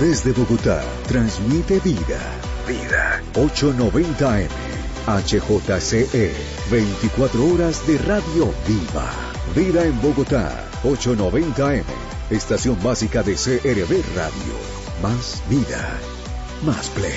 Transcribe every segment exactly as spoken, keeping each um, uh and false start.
Desde Bogotá, transmite Vida. Vida. ochocientos noventa eme. H J C E. veinticuatro horas de radio viva. Vida en Bogotá. ochocientos noventa eme. Estación básica de C R V Radio. Más vida. Más play.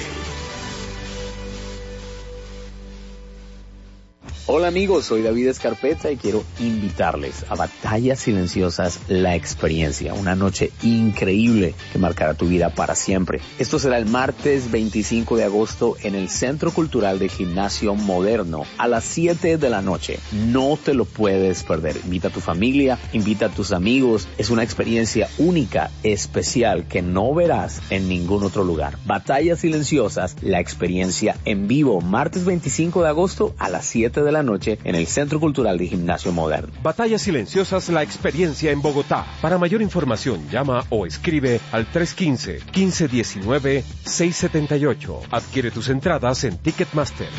Hola amigos, soy David Escarpeta y quiero invitarles a Batallas Silenciosas, la experiencia, una noche increíble que marcará tu vida para siempre. Esto será el martes veinticinco de agosto en el Centro Cultural de Gimnasio Moderno a las siete de la noche. No te lo puedes perder. Invita a tu familia, invita a tus amigos. Es una experiencia única, especial, que no verás en ningún otro lugar. Batallas Silenciosas, la experiencia en vivo, martes veinticinco de agosto a las siete de la noche en el Centro Cultural de Gimnasio Moderno. Batallas Silenciosas, la experiencia en Bogotá. Para mayor información, llama o escribe al tres uno cinco, uno cinco uno nueve, seis siete ocho. Adquiere tus entradas en Ticketmaster.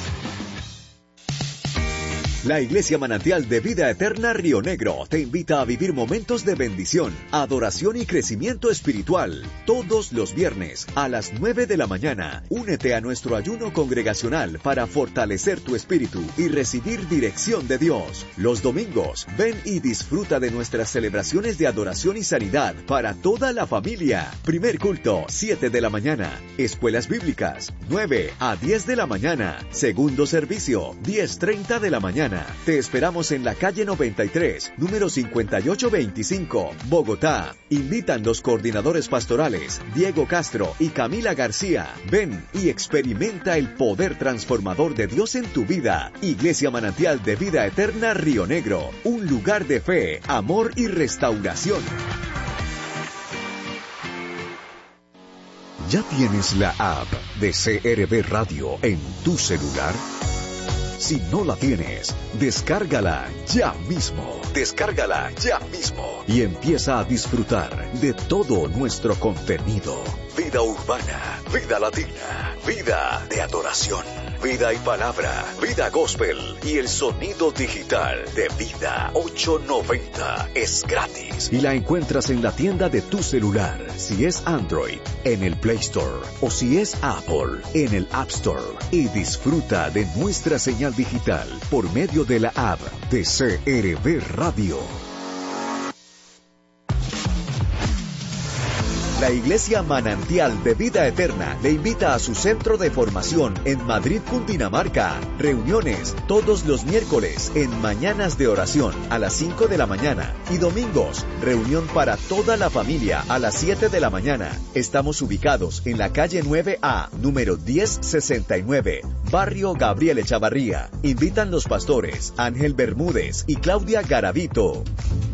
La Iglesia Manantial de Vida Eterna Río Negro te invita a vivir momentos de bendición, adoración y crecimiento espiritual. Todos los viernes a las nueve de la mañana, únete a nuestro ayuno congregacional para fortalecer tu espíritu y recibir dirección de Dios. Los domingos, ven y disfruta de nuestras celebraciones de adoración y sanidad para toda la familia. Primer culto, siete de la mañana. Escuelas bíblicas, nueve a diez de la mañana. Segundo servicio, diez treinta de la mañana. Te esperamos en la calle noventa y tres, número cincuenta y ocho veinticinco, Bogotá. Invitan los coordinadores pastorales Diego Castro y Camila García. Ven y experimenta el poder transformador de Dios en tu vida. Iglesia Manantial de Vida Eterna Río Negro, un lugar de fe, amor y restauración. ¿Ya tienes la app de C R V Radio en tu celular? Si no la tienes, descárgala ya mismo. Descárgala ya mismo. Y empieza a disfrutar de todo nuestro contenido. Vida urbana, vida latina, vida de adoración, vida y palabra, vida gospel y el sonido digital de Vida ochocientos noventa. Es gratis. Y la encuentras en la tienda de tu celular. Si es Android, en el Play Store. O si es Apple, en el App Store. Y disfruta de nuestra señal digital por medio de la app de C R V Radio. La Iglesia Manantial de Vida Eterna le invita a su centro de formación en Madrid, Cundinamarca. Reuniones todos los miércoles en Mañanas de Oración a las cinco de la mañana y domingos, reunión para toda la familia a las siete de la mañana. Estamos ubicados en la calle nueve A, número diez sesenta y nueve, Barrio Gabriel Echavarría. Invitan los pastores Ángel Bermúdez y Claudia Garavito.